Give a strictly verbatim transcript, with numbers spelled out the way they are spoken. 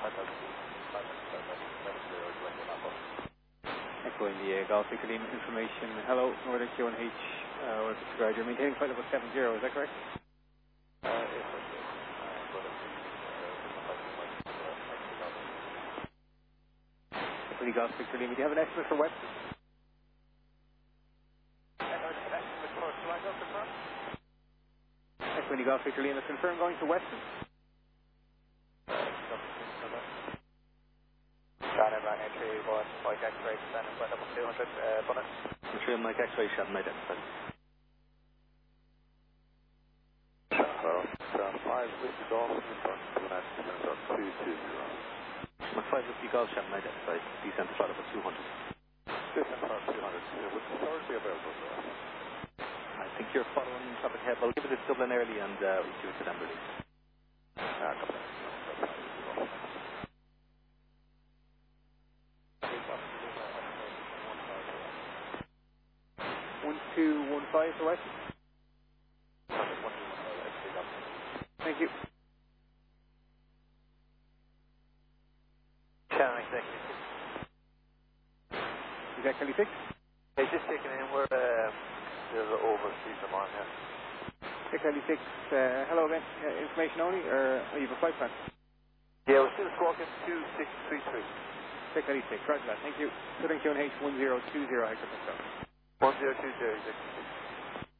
Echo India, Golf Victor Lima information. Hello, Northern Q one H, uh, or disregard. You're maintaining flight level seven zero, is that correct? Echo Golf Victor Lima, do you have an estimate for Weston? Echo Golf Victor Lima, confirm going to Weston? Shannon, right entry, one, Mike X-ray, Shannon, flight level two hundred, uh, bonnet. Entry, Mike X-ray, Shannon, identified. Hello, Shannon, five, whiskey golf, return to the next, return two two zero. Mike five, whiskey golf, Shannon, identified. Descent to flight level two hundred. Descent to two hundred, would the storage be available for us? I think you're following traffic ahead. I'll give it to Dublin early and uh, we'll give it to them release. Ah, come on. one two one five to Weston? Thank you. Shannon, executive. Exactly six? Hey, just checking in, we're uh, there's an overseas I'm on here. Exactly six, uh, hello again. Uh, information only, or are you have a flight plan? Yeah, we're still squawking two six three three. Exactly six, right, lad. Thank you. Southern Q one H one zero two zero, Hector Pascal. one zero two zero six.